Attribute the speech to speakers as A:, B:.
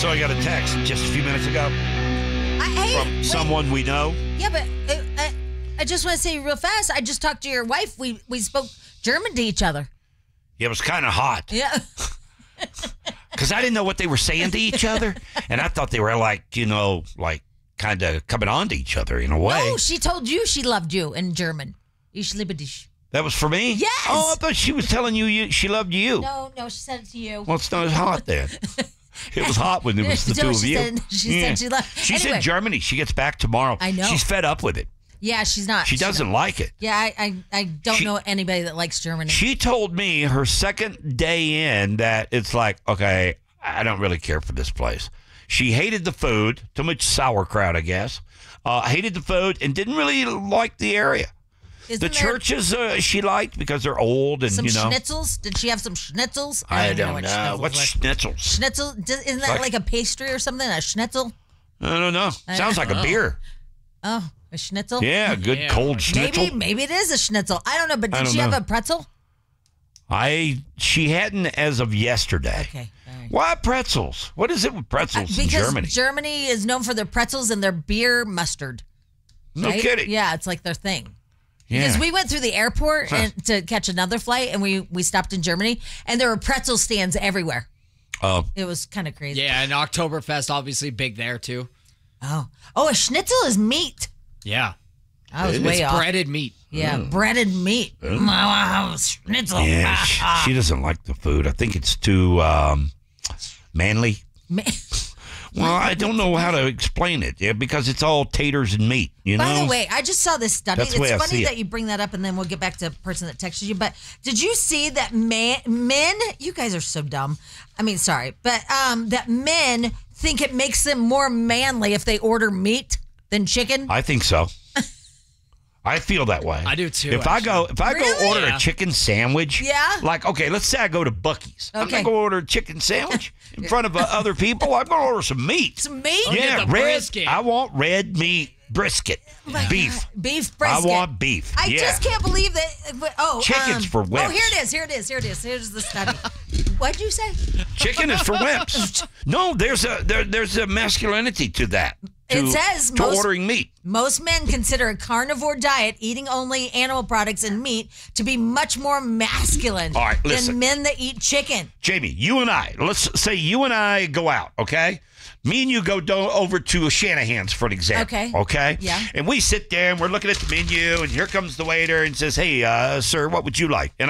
A: So I got a text just a few minutes ago from someone we know.
B: Yeah, but I just want to say real fast. I just talked to your wife. We spoke German to each other.
A: Yeah, it was kind of hot.
B: Yeah.
A: Because I didn't know what they were saying to each other. And I thought they were like kind of coming on to each other in a way.
B: No, she told you she loved you in German. Ich liebe dich.
A: That was for me?
B: Yes.
A: Oh, I thought she was telling you she loved you.
B: No, she said it to you.
A: Well, it's not as hot then. It was hot when it was the two of you.
B: She said she loved.
A: She's in Germany. She gets back tomorrow.
B: I know.
A: She's fed up with it.
B: Yeah, she's not.
A: She doesn't like it.
B: Yeah, I don't know anybody that likes Germany.
A: She told me her second day in that it's like, okay, I don't really care for this place. She hated the food. Too much sauerkraut, I guess. Hated the food and didn't really like the area. The churches she liked because they're old and,
B: some schnitzels? Did she have some schnitzels?
A: I don't know. What's schnitzels?
B: Schnitzel? Isn't that like a pastry or something? A schnitzel?
A: I don't know. Sounds like a beer.
B: Oh, a schnitzel?
A: Yeah, good cold schnitzel.
B: Maybe it is a schnitzel. I don't know, but did she have a pretzel?
A: She hadn't as of yesterday.
B: Okay. All right.
A: Why pretzels? What is it with pretzels in Germany?
B: Because Germany is known for their pretzels and their beer mustard.
A: No
B: right?
A: kidding.
B: Yeah, it's like their thing.
A: Yeah.
B: Because we went through the airport to catch another flight, and we stopped in Germany, and there were pretzel stands everywhere.
A: Oh.
B: It was kind of crazy.
C: Yeah, and Oktoberfest obviously big there too.
B: Oh, a schnitzel is meat.
C: Yeah.
B: I was way off.
C: Breaded meat.
B: Yeah, breaded meat. Schnitzel.
A: Yeah, she doesn't like the food. I think it's too manly. Well, I don't know how to explain it because it's all taters and meat, you know?
B: By the way, I just saw this study.
A: That's the way I
B: It's funny
A: see
B: that
A: it.
B: you bring that up, and then we'll get back to the person that texted you. But did you see that men, you guys are so dumb. I mean, sorry, but that men think it makes them more manly if they order meat than chicken?
A: I think so. I feel that way.
C: I do too.
A: If I go
B: Really?
A: order a chicken sandwich,
B: Yeah?
A: like, okay, let's say I go to Buc-ee's. I'm
B: Okay.
A: not going to order a chicken sandwich in front of other people. I'm going to order some meat.
B: Some meat?
A: Yeah,
C: get the brisket.
A: I want red meat brisket. Beef.
B: Beef brisket.
A: I want beef.
B: I
A: yeah.
B: just can't believe that.
A: Chicken's for wimps.
B: Oh, here it is. Here's the study. What'd you say?
A: Chicken is for wimps. No, there's a masculinity to that.
B: It says
A: to ordering meat.
B: Most men consider a carnivore diet, eating only animal products and meat, to be much more masculine
A: All right, listen.
B: than men that eat chicken.
A: Jamie, you and I, let's say you and I go out, okay? Me and you go over to Shanahan's, for an example.
B: Okay.
A: Okay?
B: Yeah.
A: And we sit there and we're looking at the menu, and here comes the waiter and says, hey, sir, what would you like? And